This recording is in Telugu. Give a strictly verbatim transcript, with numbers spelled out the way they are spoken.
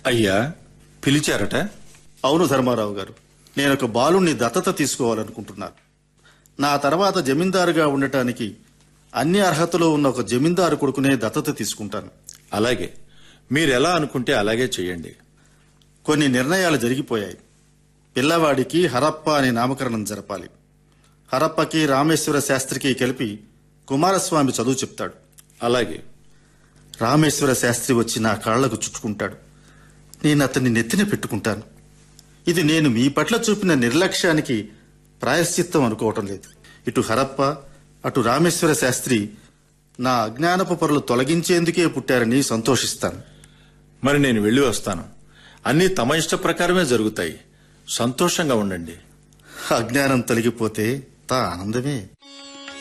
అయ్యా, పిలిచారట? అవును ధర్మారావు గారు, నేను ఒక బాలుణ్ణి దత్తత తీసుకోవాలనుకుంటున్నాను. నా తర్వాత జమీందారుగా ఉండటానికి అన్ని అర్హతలు ఉన్న ఒక జమీందారు కొడుకునే దత్తత తీసుకుంటాను. అలాగే, మీరెలా అనుకుంటే అలాగే చెయ్యండి. కొన్ని నిర్ణయాలు జరిగిపోయాయి. పిల్లవాడికి హరప్ప అనే నామకరణం జరపాలి. హరప్పకి రామేశ్వర శాస్త్రికి కలిపి కుమారస్వామి చదువు చెప్తాడు. అలాగే. రామేశ్వర శాస్త్రి వచ్చి నా కాళ్లకు చుట్టుకుంటాడు. నేను అతన్ని నెత్తిన పెట్టుకుంటాను. ఇది నేను మీ పట్ల చూపిన నిర్లక్ష్యానికి ప్రాయశ్చిత్తం అనుకోవటం లేదు. ఇటు హరప్ప అటు రామేశ్వర శాస్త్రి నా అజ్ఞానపు పొరలు తొలగించేందుకే పుట్టారని సంతోషిస్తాను. మరి నేను వెళ్ళి వస్తాను. అన్నీ తమ ఇష్ట ప్రకారమే జరుగుతాయి. సంతోషంగా ఉండండి. అజ్ఞానం తొలగిపోతే తా ఆనందమే.